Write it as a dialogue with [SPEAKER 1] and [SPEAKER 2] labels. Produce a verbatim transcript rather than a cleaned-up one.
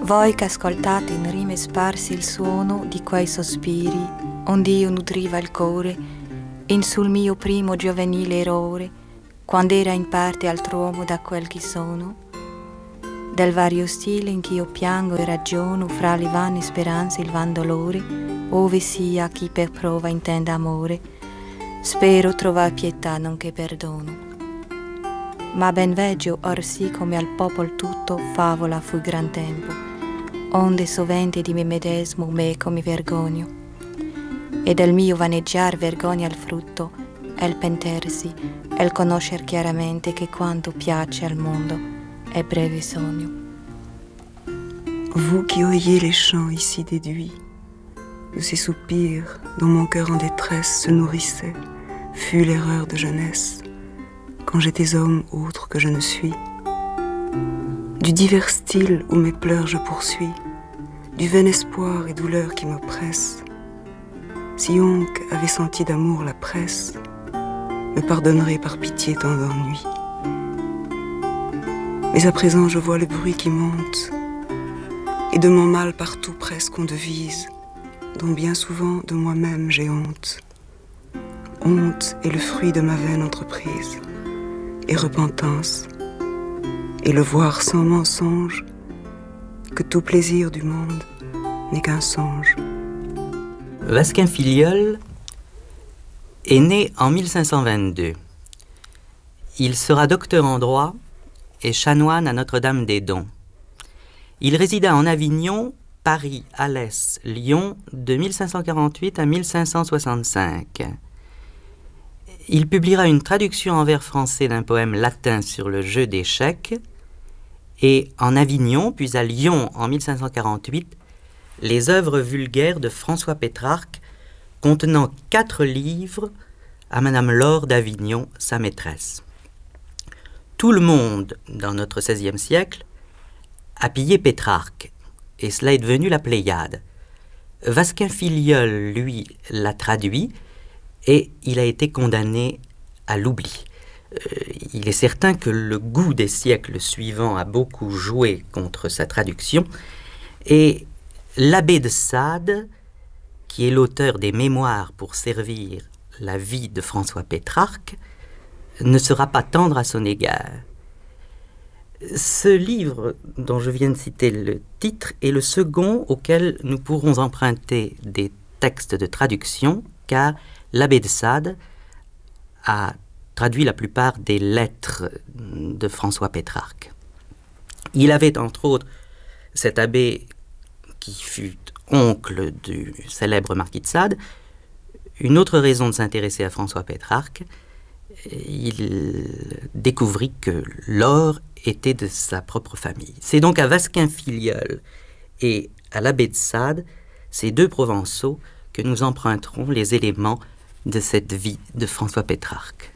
[SPEAKER 1] Voi che ascoltate in rime sparse il suono di quei sospiri, ond'io nutriva il core, in sul mio primo giovanile errore, quando era in parte altr'uomo da quel che sono, del vario stile in che io piango e ragiono fra le vane speranze e il van dolore, ove sia chi per prova intenda amore, spero trovar pietà nonché perdono. Ma ben veggio orsì come al popol tutto favola fu gran tempo, onde sovente di me medesmo meco mi vergogno, e del mio vaneggiar vergogna il frutto, è il pentersi, è il conoscer chiaramente che quanto piace al mondo è breve sogno.
[SPEAKER 2] Vous qui oyez les chants ici déduits, de ces soupirs dont mon cœur en détresse se nourrissait, fut l'erreur de jeunesse, quand j'étais homme autre que je ne suis. Du divers style où mes pleurs je poursuis, du vain espoir et douleur qui m'oppresse, si oncle avait senti d'amour la presse, me pardonnerait par pitié tant d'ennuis. Mais à présent je vois le bruit qui monte, et de mon mal partout presque on devise, dont bien souvent de moi-même j'ai honte. Honte est le fruit de ma vaine entreprise, et repentance, et le voir sans mensonge, que tout plaisir du monde n'est qu'un songe.
[SPEAKER 3] Vasquin Filiol est né en mille cinq cent vingt-deux. Il sera docteur en droit et chanoine à Notre-Dame-des-Dons. Il résida en Avignon, Paris, Alès, Lyon de mille cinq cent quarante-huit à mille cinq cent soixante-cinq. Il publiera une traduction en vers français d'un poème latin sur le jeu d'échecs, et en Avignon, puis à Lyon en mille cinq cent quarante-huit, les œuvres vulgaires de François Pétrarque, contenant quatre livres à Madame Laure d'Avignon, sa maîtresse. Tout le monde, dans notre seizième siècle, a pillé Pétrarque, et cela est devenu la Pléiade. Vasquin Filiol, lui, l'a traduit, et il a été condamné à l'oubli. Euh, il est certain que le goût des siècles suivants a beaucoup joué contre sa traduction, et l'abbé de Sade, qui est l'auteur des mémoires pour servir la vie de François Pétrarque, ne sera pas tendre à son égard. Ce livre, dont je viens de citer le titre, est le second auquel nous pourrons emprunter des textes de traduction, car l'abbé de Sade a traduit la plupart des lettres de François Pétrarque. Il avait, entre autres, cet abbé qui fut oncle du célèbre marquis de Sade, une autre raison de s'intéresser à François Pétrarque. Il découvrit que l'or était de sa propre famille. C'est donc à Vasquin Filiol et à l'abbé de Sade, ces deux Provençaux, que nous emprunterons les éléments de cette vie de François Pétrarque.